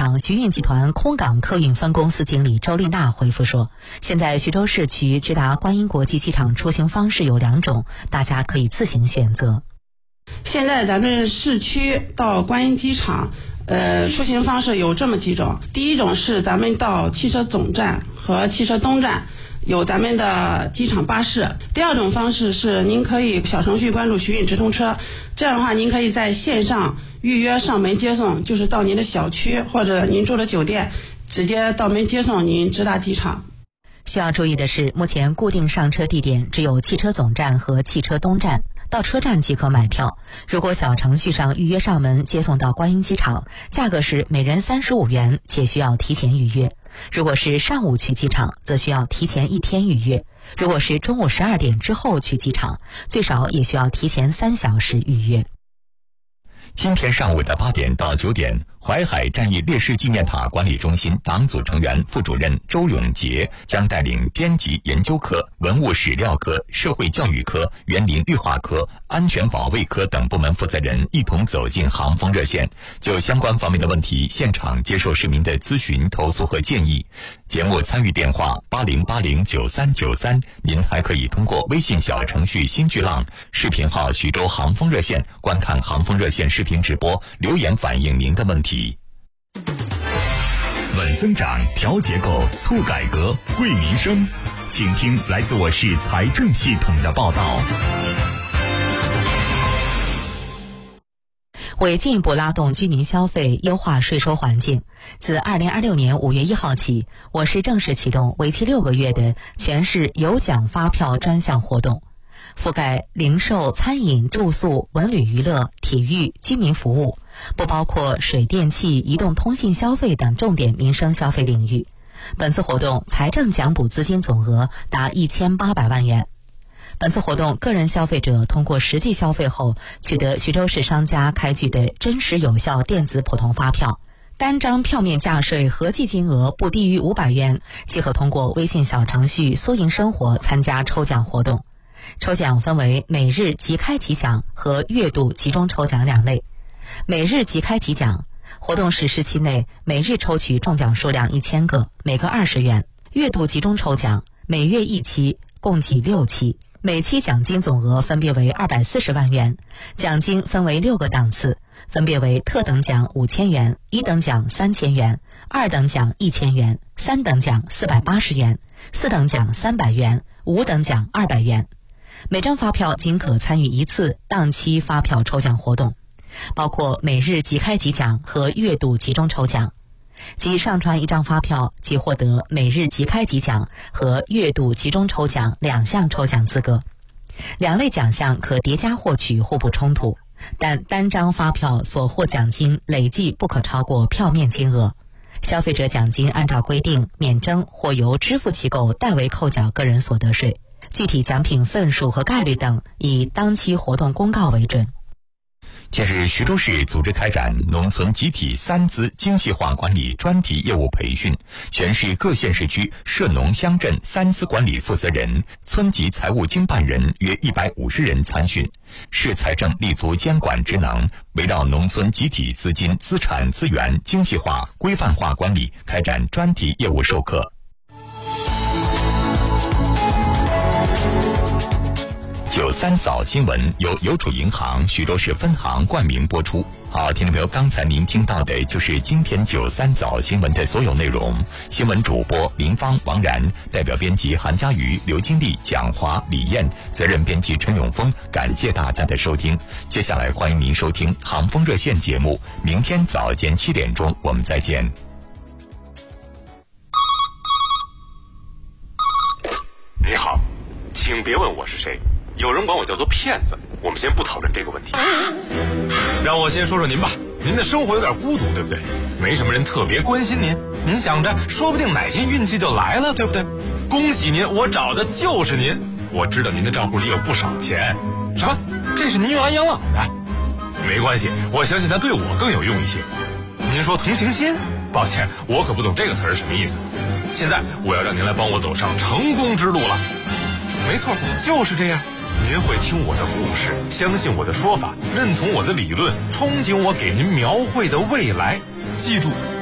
场徐运集团空港客运分公司经理周丽娜回复说，现在徐州市区直达观音国际机场出行方式有2种，大家可以自行选择。 现在咱们市区到观音机场出行方式有这么几种。第一种是咱们到汽车总站和汽车东站有咱们的机场巴士。第二种方式是您可以小程序关注徐运直通车，这样的话您可以在线上预约上门接送，就是到您的小区或者您住的酒店直接到门接送您直达机场。 需要注意的是，目前固定上车地点只有汽车总站和汽车东站，到车站即可买票。如果小程序上预约上门接送到观音机场，价格是每人35元，且需要提前预约。如果是上午去机场，则需要提前1天预约。如果是中午12点之后去机场，最少也需要提前3小时预约。 今天上午的8点到9点，淮海战役烈士纪念塔管理中心党组成员、副主任周永杰将带领编辑研究科、文物史料科、社会教育科、园林绿化科、安全保卫科等部门负责人一同走进航风热线，就相关方面的问题现场接受市民的咨询、投诉和建议。节目参与电话80809393，您还可以通过微信小程序新巨浪、视频号徐州航风热线观看航风热线视频直播，留言反映您的问题。稳增长、调结构、促改革、惠民生，请听来自我市财政系统的报道。 为进一步拉动居民消费，优化税收环境，自2026年5月1号起，我市正式启动为期6个月的全市有奖发票专项活动，覆盖零售、餐饮、住宿、文旅娱乐、体育、居民服务，不包括水电气、移动通信消费等重点民生消费领域。本次活动财政奖补资金总额达1800万元。本次活动，个人消费者通过实际消费后取得徐州市商家开具的真实有效电子普通发票，单张票面价税合计金额不低于500元，即可通过微信小程序苏银生活参加抽奖活动。抽奖分为每日即开即奖和月度集中抽奖2类。每日即开即奖活动实施期内，每日抽取中奖数量1000个，每个20元。月度集中抽奖每月1期，共计6期，每期奖金总额分别为240万元，奖金分为6个档次，分别为特等奖5000元、1等奖3000元、2等奖1000元、3等奖480元、4等奖300元、5等奖200元。每张发票仅可参与1次当期发票抽奖活动，包括每日即开即奖和月度集中抽奖。即上传1张发票，即获得每日即开即奖和月度集中抽奖2项抽奖资格。2类奖项可叠加获取，互不冲突，但单张发票所获奖金累计不可超过票面金额。消费者奖金按照规定免征或由支付机构代为扣缴个人所得税，具体奖品份数和概率等以当期活动公告为准。 近日，徐州市组织开展农村集体3资精细化管理专题业务培训，全市各县市区涉农乡镇3资管理负责人、村级财务经办人约150人参训。市财政立足监管职能，围绕农村集体资金、资产、资源精细化、规范化管理，开展专题业务授课。93早新闻由邮储银行徐州市分行冠名播出。好，听众朋友，刚才您听到的就是今天93早新闻的所有内容。新闻主播林芳、王然，代表编辑韩佳瑜、刘金丽、蒋华、李艳，责任编辑陈永峰。感谢大家的收听。接下来欢迎您收听航风热线节目，明天早间7点钟我们再见。 你好，请别问我是谁。有人管我叫做骗子，我们先不讨论这个问题。让我先说说您吧，您的生活有点孤独，对不对？没什么人特别关心您，您想着说不定哪天运气就来了，对不对？恭喜您，我找的就是您。我知道您的账户里有不少钱。什么？这是您用来养老的？没关系，我相信它对我更有用一些。您说同情心？抱歉，我可不懂这个词儿什么意思。现在我要让您来帮我走上成功之路了。没错，就是这样。您会听我的故事，相信我的说法，认同我的理论，憧憬我给您描绘的未来。记住，